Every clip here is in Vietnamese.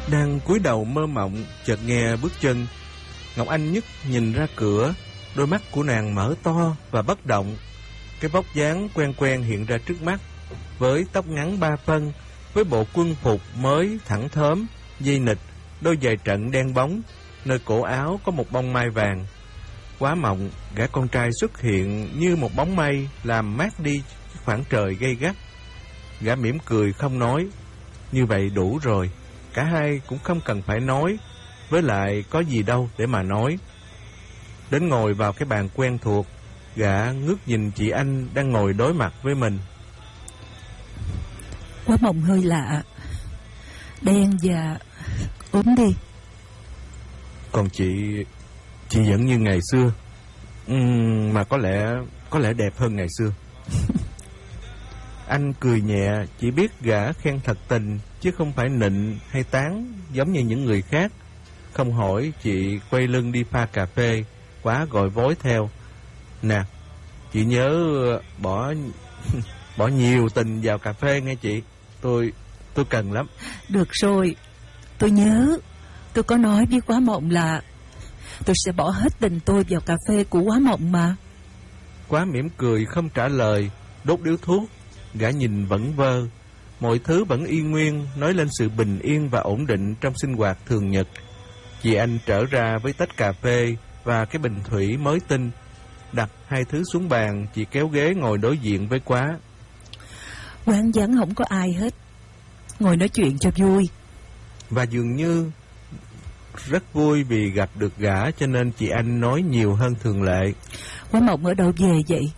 Đang cúi đầu mơ mộng, chợt nghe bước chân. Ngọc Anh nhức nhìn ra cửa, đôi mắt của nàng mở to và bất động. Cái vóc dáng quen quen hiện ra trước mắt, với tóc ngắn 3 phân, với bộ quân phục mới thẳng thớm, dây nịt, đôi giày trận đen bóng, nơi cổ áo có một bông mai vàng. Quá mộng, gã con trai xuất hiện như một bóng mây, làm mát đi khoảng trời gay gắt. Gã mỉm cười không nói. Như vậy đủ rồi, cả hai cũng không cần phải nói, với lại có gì đâu để mà nói. Đến ngồi vào cái bàn quen thuộc, gã ngước nhìn chị Anh đang ngồi đối mặt với mình. Quá mộng hơi lạ, đen và ốm đi. Còn chị vẫn như ngày xưa, mà có lẽ đẹp hơn ngày xưa. Anh cười nhẹ, chỉ biết gã khen thật tình, chứ không phải nịnh hay tán giống như những người khác. Không hỏi, chị quay lưng đi pha cà phê. Quá gọi vối theo. Nè, chị nhớ bỏ nhiều tình vào cà phê nghe chị. Tôi cần lắm. Được rồi, tôi nhớ. Tôi có nói với Quá Mộng là tôi sẽ bỏ hết tình tôi vào cà phê của Quá Mộng mà. Quá mỉm cười không trả lời, đốt điếu thuốc. Gã nhìn vẫn vơ, mọi thứ vẫn y nguyên, nói lên sự bình yên và ổn định trong sinh hoạt thường nhật. Chị Anh trở ra với tách cà phê và cái bình thủy mới tinh, đặt hai thứ xuống bàn. Chị kéo ghế ngồi đối diện với Quá. Quán vắng không có ai hết, ngồi nói chuyện cho vui. Và dường như rất vui vì gặp được gã, cho nên chị Anh nói nhiều hơn thường lệ. Quá Mộng ở đâu về vậy?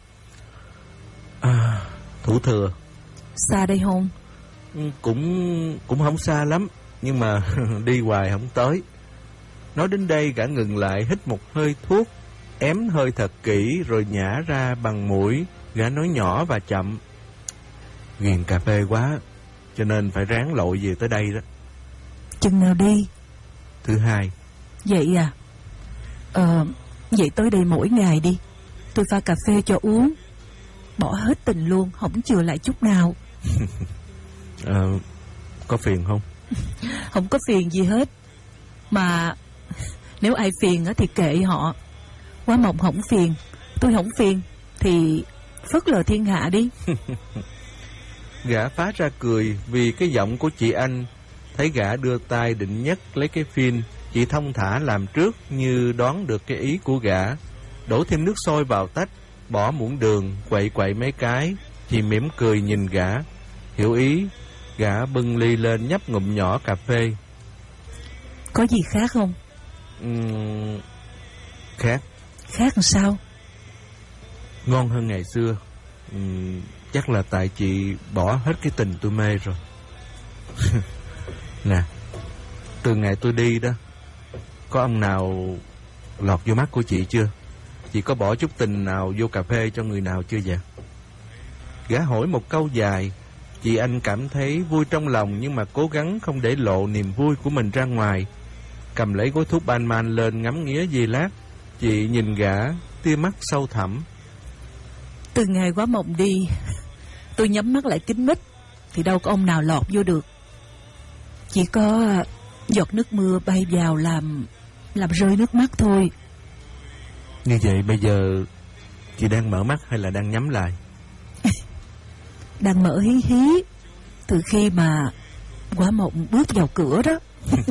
Thủ Thừa. Xa đây không? Cũng không xa lắm, nhưng mà đi hoài không tới. Nói đến đây gã ngừng lại, hít một hơi thuốc, ém hơi thật kỹ rồi nhả ra bằng mũi. Gã nói nhỏ và chậm. Ghiền cà phê quá, cho nên phải ráng lội về tới đây đó. Chừng nào đi? Thứ Hai. Vậy à? Vậy tới đây mỗi ngày đi. Tôi pha cà phê cho uống. Bỏ hết tình luôn, không chừa lại chút nào. Có phiền không? Không có phiền gì hết. Mà nếu ai phiền thì kệ họ. Quá Mộng không phiền, tôi không phiền, thì phớt lờ thiên hạ đi. Gã phá ra cười vì cái giọng của chị Anh. Thấy gã đưa tay định nhấc lấy cái phim, chị thông thả làm trước như đoán được cái ý của gã. Đổ thêm nước sôi vào tách, bỏ muỗng đường, quậy mấy cái. Chị mỉm cười nhìn gã, hiểu ý. Gã bưng ly lên nhấp ngụm nhỏ cà phê. Có gì khác không? Khác. Khác làm sao? Ngon hơn ngày xưa. Chắc là tại chị bỏ hết cái tình tôi mê rồi. Nè, từ ngày tôi đi đó, có ông nào lọt vô mắt của chị chưa? Chị có bỏ chút tình nào vô cà phê cho người nào chưa vậy? Gã hỏi một câu dài. Chị Anh cảm thấy vui trong lòng, nhưng mà cố gắng không để lộ niềm vui của mình ra ngoài. Cầm lấy gói thuốc ban man lên ngắm nghía giây lát. Chị nhìn gã, tia mắt sâu thẳm. Từ ngày Quá Mộng đi, tôi nhắm mắt lại kín mít thì đâu có ông nào lọt vô được. Chỉ có giọt nước mưa bay vào làm rơi nước mắt thôi. Như vậy bây giờ chị đang mở mắt hay là đang nhắm lại? Đang mở hí hí, từ khi mà Quá Mộng bước vào cửa đó.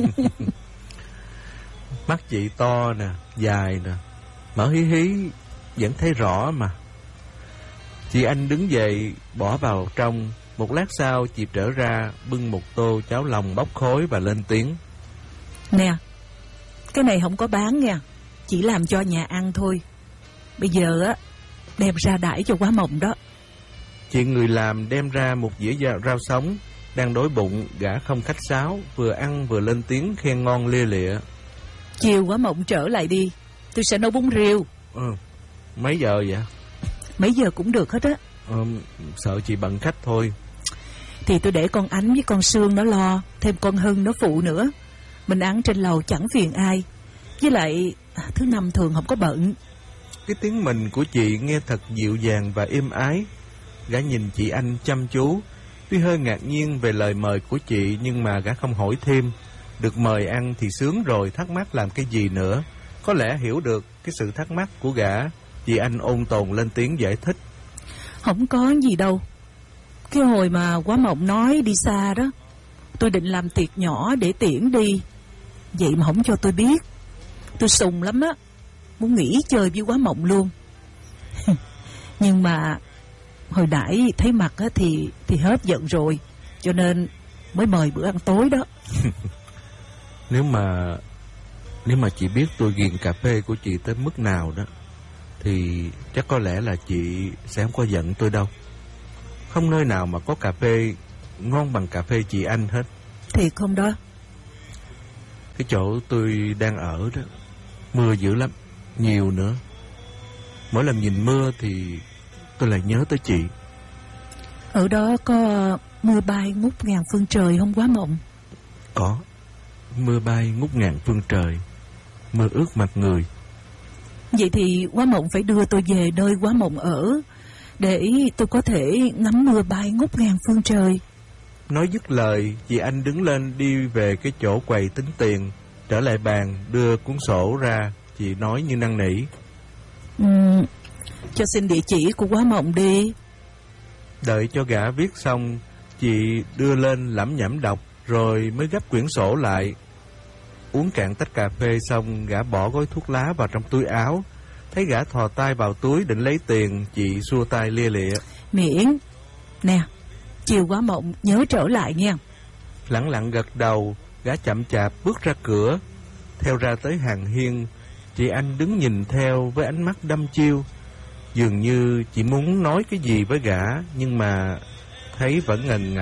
Mắt chị to nè, dài nè, mở hí hí vẫn thấy rõ mà. Chị Anh đứng dậy bỏ vào trong. Một lát sau chị trở ra bưng một tô cháo lòng bốc khói và lên tiếng. Nè, cái này không có bán nha, chỉ làm cho nhà ăn thôi. Bây giờ đem ra đãi cho Quá Mộng đó. Chị người làm đem ra một dĩa rau sống. Đang đói bụng, gã không khách sáo, vừa ăn vừa lên tiếng khen ngon lia lịa. Chiều Quá Mộng trở lại đi, tôi sẽ nấu bún riêu. Mấy giờ vậy? Mấy giờ cũng được hết á. Sợ chị bận khách thôi. Thì tôi để con Ánh với con Sương nó lo, thêm con Hưng nó phụ nữa. Mình ăn trên lầu chẳng phiền ai. Với lại thứ Năm thường không có bận. Cái tiếng mình của chị nghe thật dịu dàng và êm ái. Gã nhìn chị Anh chăm chú. Tuy hơi ngạc nhiên về lời mời của chị, nhưng mà gã không hỏi thêm. Được mời ăn thì sướng rồi, thắc mắc làm cái gì nữa. Có lẽ hiểu được cái sự thắc mắc của gã, chị Anh ôn tồn lên tiếng giải thích. Không có gì đâu. Cái hồi mà Quá Mộng nói đi xa đó, tôi định làm tiệc nhỏ để tiễn đi, vậy mà không cho tôi biết. Tôi sùng lắm á, muốn nghỉ chơi với Quá Mộng luôn. Nhưng mà hồi nãy thấy mặt á thì hết giận rồi, cho nên mới mời bữa ăn tối đó. Nếu mà chị biết tôi ghiền cà phê của chị tới mức nào đó, thì chắc có lẽ là chị sẽ không có giận tôi đâu. Không nơi nào mà có cà phê ngon bằng cà phê chị Anh hết. Thiệt không đó? Cái chỗ tôi đang ở đó, mưa dữ lắm, nhiều nữa. Mỗi lần nhìn mưa thì tôi lại nhớ tới chị. Ở đó có mưa bay ngút ngàn phương trời không Quá Mộng? Có, mưa bay ngút ngàn phương trời, mưa ướt mặt người. Vậy thì Quá Mộng phải đưa tôi về nơi Quá Mộng ở, để tôi có thể ngắm mưa bay ngút ngàn phương trời. Nói dứt lời, chị Anh đứng lên đi về cái chỗ quầy tính tiền. Trở lại bàn, đưa cuốn sổ ra, chị nói như năn nỉ. Cho xin địa chỉ của Quá Mộng đi. Đợi cho gã viết xong, chị đưa lên lẩm nhẩm đọc, rồi mới gấp quyển sổ lại. Uống cạn tách cà phê xong, gã bỏ gói thuốc lá vào trong túi áo. Thấy gã thò tay vào túi định lấy tiền, chị xua tay lia lịa. Miễn. Nè, chiều Quá Mộng nhớ trở lại nha. Lẳng lặng gật đầu, gã chậm chạp bước ra cửa. Theo ra tới hàng hiên, chị Anh đứng nhìn theo với ánh mắt đăm chiêu. Dường như chị muốn nói cái gì với gã, nhưng mà thấy vẫn ngần ngại.